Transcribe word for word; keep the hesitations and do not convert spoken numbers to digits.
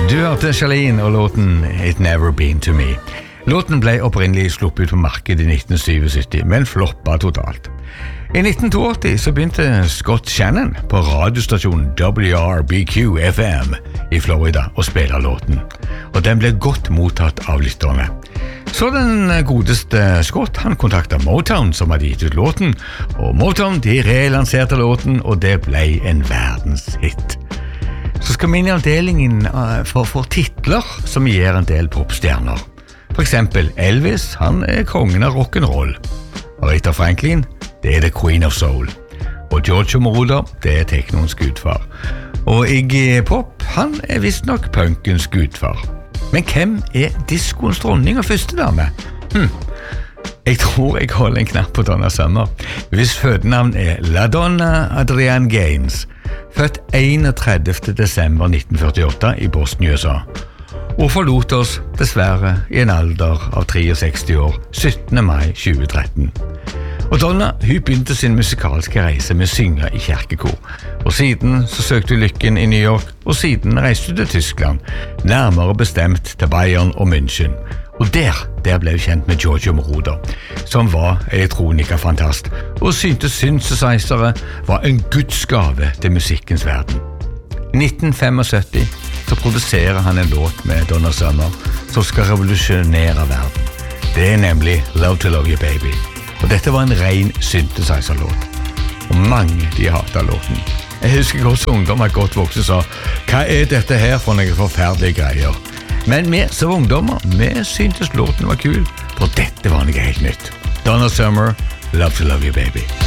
Du hørte Charlene og låten It Never Been To Me. Låten ble opprinnelig sluppet ut på markedet i nitten syttisju, men floppa totalt. I nitten åttito så begynte Scott Shannon på radiostasjonen W R B Q F M i Florida å spille låten, og den ble godt mottatt av lytterne. Så den godeste Scott, han kontaktet Motown som hadde gitt ut låten, og Motown de relanserte låten, og det ble en verdenshit. Så skal vi inn i avdelingen for, for titler som gir en del popstjerner. For eksempel Elvis, han er kongen av rock'n'roll. Aretha Franklin, det er The Queen of Soul. Og Giorgio Moroder, det er teknoens gudfar. Og Iggy Pop, han er vist nok punkens gudfar. Men hvem er diskoens dronning og første dame? Hm, jeg tror jeg holder en knapp på Donna Summer. Hvis fødenavn er La Donna Adrienne Gaines, født enogtredivte desember nitten førtiåtte i Boston, U S A, og forlot oss dessverre i en alder av sekstitre år, syttende mai tjue tretten. Og Donna, hun begynte sin musikalske reise med å synge i kjerkekor, og siden så søkte hun lykken i New York, og siden reiste hun til Tyskland, nærmere bestemt til Bayern og München. Og der, der ble hun kjent med Giorgio Moroder, som var elektronikafantast, og syntes synthesizere var en gudsgave til musikkens verden. I nitten syttifem så produserer han en låt med Donna Summer som skal revolusjonere verden. Det er nemlig Love to Love You Baby. Og dette var en ren synthesizer-låt. Og mange de hatet låten. Jeg husker godt som ungdom at godt vokse sa, hva er dette her for noen forferdelige greier? Men vi som ungdommer, vi syntes låten var kul, for dette var noe helt nytt. Donna Summer, Love to Love You Baby.